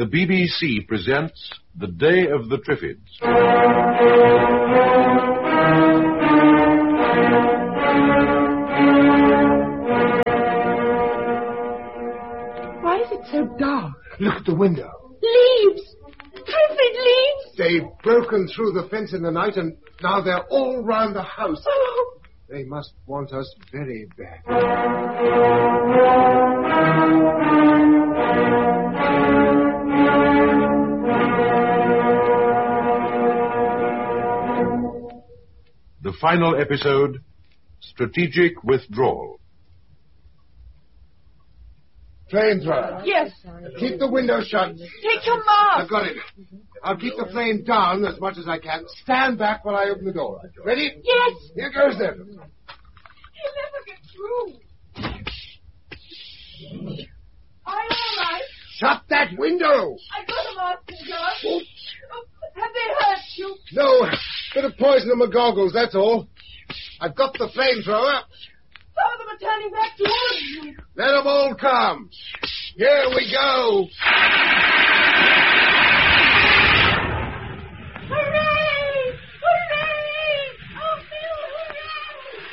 the BBC presents The Day of the Triffids. Why is it so dark? Look at the window. Leaves! Triffid leaves! They've broken through the fence in the night, and now they're all round the house. Oh! They must want us very bad. The final episode, Strategic Withdrawal. Flamethrower. Yes. Keep the window shut. Take your mask. I've got it. I'll keep the flame down as much as I can. Stand back while I open the door. Ready? Yes. Here goes then. He'll never get through. Are you all right? Shut that window. I got a mask and gloves. Oh, have they hurt you? No, bit of poison in my goggles, that's all. I've got the flamethrower. Some of them are turning back towards you. Let them all come. Here we go. Hooray! Hooray! Oh, Bill, hooray!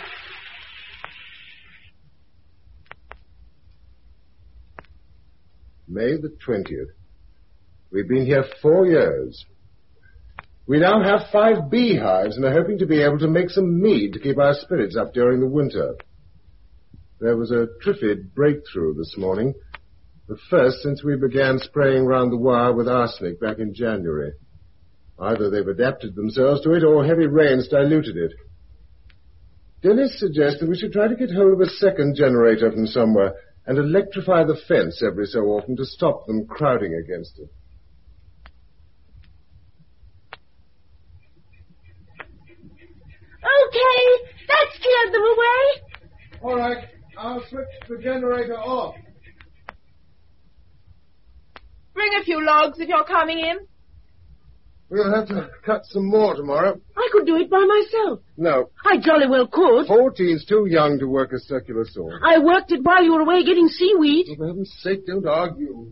May the 20th. We've been here 4 years. We now have 5 beehives and are hoping to be able to make some mead to keep our spirits up during the winter. There was a Triffid breakthrough this morning, the first since we began spraying round the wire with arsenic back in January. Either they've adapted themselves to it or heavy rains diluted it. Dennis suggested we should try to get hold of a second generator from somewhere and electrify the fence every so often to stop them crowding against it. Okay, that's cleared them away. All right, I'll switch the generator off. Bring a few logs if you're coming in. We'll have to cut some more tomorrow. I could do it by myself. No, I jolly well could. 14's too young to work a circular saw. I worked it while you were away getting seaweed. For heaven's sake, don't argue.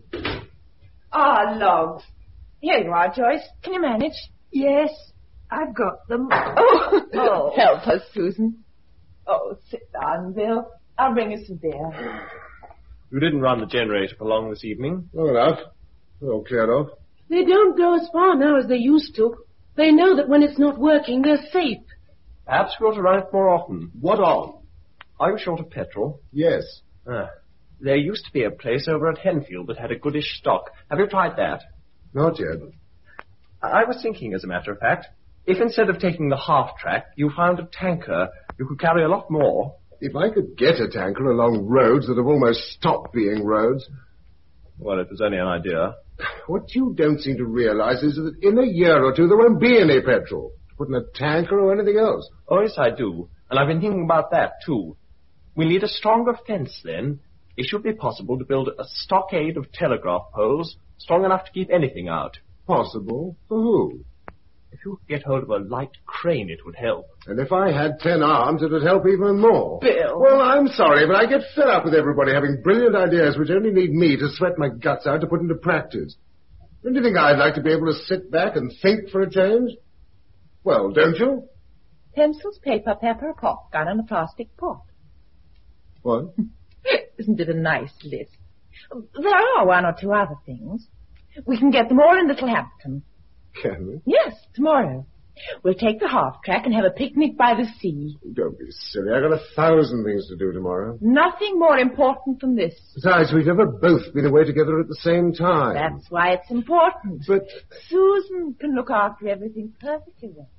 Logs. Here you are, Joyce. Can you manage? Yes, I've got them. Oh. Help us, Susan. Oh, sit down, Bill. I'll bring you some beer. You didn't run the generator for long this evening. Long enough. They're all cleared off. They don't go as far now as they used to. They know that when it's not working, they're safe. Perhaps we ought to run it more often. What on? Are you short of petrol? Yes. There used to be a place over at Henfield that had a goodish stock. Have you tried that? Not yet. I was thinking, as a matter of fact, if instead of taking the half-track, you found a tanker, you could carry a lot more. If I could get a tanker along roads that have almost stopped being roads... Well, it was only an idea. What you don't seem to realize is that in a year or two there won't be any petrol to put in a tanker or anything else. Oh, yes, I do. And I've been thinking about that, too. We need a stronger fence, then. It should be possible to build a stockade of telegraph poles strong enough to keep anything out. Possible? For who? If you could get hold of a light crane, it would help. And if I had 10 arms, it would help even more. Bill. Well, I'm sorry, but I get fed up with everybody having brilliant ideas which only need me to sweat my guts out to put into practice. Don't you think I'd like to be able to sit back and think for a change? Well, don't you? Pencils, paper, pepper, a pop gun, and a plastic pot. What? Isn't it a nice list? There are 1 or 2 other things. We can get them all in Littlehampton. Can we? Yes, tomorrow. We'll take the half-track and have a picnic by the sea. Don't be silly. I've got 1,000 things to do tomorrow. Nothing more important than this. Besides, we've never both been away together at the same time. That's why it's important. But... Susan can look after everything perfectly well.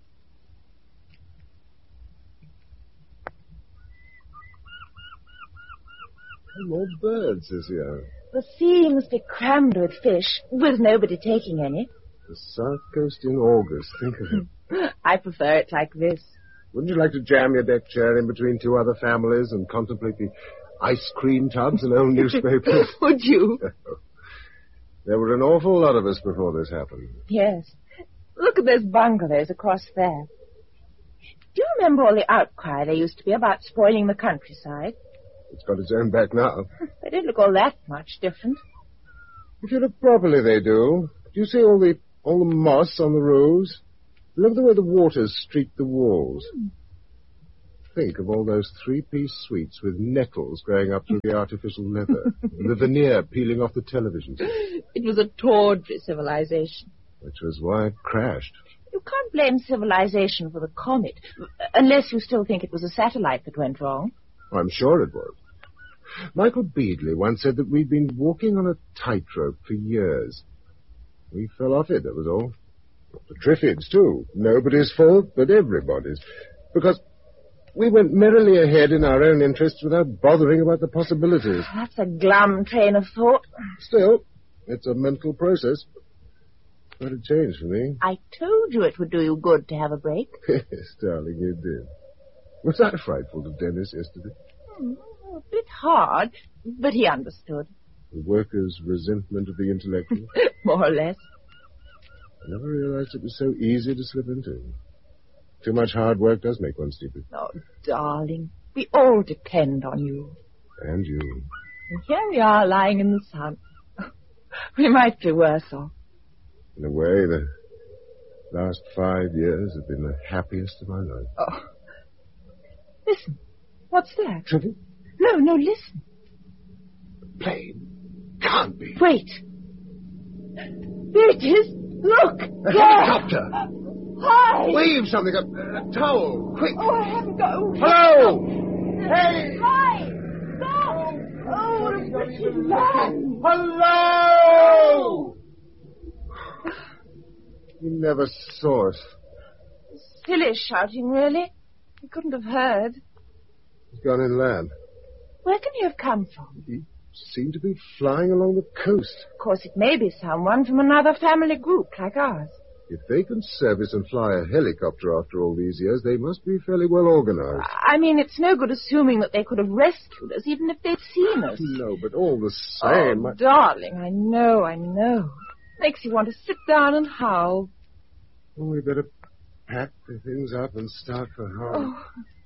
more birds this year. The sea must be crammed with fish, with nobody taking any. The South Coast in August. Think of it. I prefer it like this. Wouldn't you like to jam your deck chair in between 2 other families and contemplate the ice cream tubs and old newspapers? Would you? There were an awful lot of us before this happened. Yes. Look at those bungalows across there. Do you remember all the outcry there used to be about spoiling the countryside? It's got its own back now. They don't look all that much different. If you look properly, they do. Do you see all the moss on the roofs? Look at the way the waters streak the walls. Think of all those three-piece suites with nettles growing up through the artificial leather, and the veneer peeling off the televisions. It was a tawdry civilization. Which was why it crashed. You can't blame civilization for the comet, unless you still think it was a satellite that went wrong. I'm sure it was. Michael Beadley once said that we'd been walking on a tightrope for years. We fell off it, that was all. The Triffids, too. Nobody's fault but everybody's. Because we went merrily ahead in our own interests without bothering about the possibilities. That's a glum train of thought. Still, it's a mental process. Quite a change for me. I told you it would do you good to have a break. Yes, darling, you did. Was I frightful to Dennis yesterday? A bit hard, but he understood. The worker's resentment of the intellectual? More or less. I never realized it was so easy to slip into. Too much hard work does make one stupid. Oh, darling, we all depend on you. And you. And here we are lying in the sun. We might be worse off. In a way, the last 5 years have been the happiest of my life. Oh. Listen. What's that? Trippy? No, listen. Plane. Can't be. Wait. There it is. Look. A helicopter. Hi. Wave something. A towel. Quick. Oh, I haven't got... Oh, hello. Hey. Hi. Stop. Oh, it's Richard Land. Hello. You never saw us. Silly shouting, really. You couldn't have heard. He's gone inland. Where can he have come from? He seemed to be flying along the coast. Of course, it may be someone from another family group like ours. If they can service and fly a helicopter after all these years, they must be fairly well organized. I mean, it's no good assuming that they could have rescued us, even if they'd seen us. No, but all the same... Oh, darling, I know. Makes you want to sit down and howl. Oh, we better pack the things up and start for home. Oh.